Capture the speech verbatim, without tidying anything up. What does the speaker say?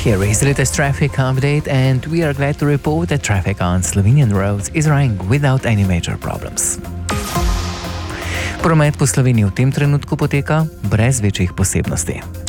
Here is the latest traffic update, and we are glad to report that traffic on Slovenian roads is running without any major problems. Promet po Sloveniji v tem trenutku poteka brez večjih posebnosti.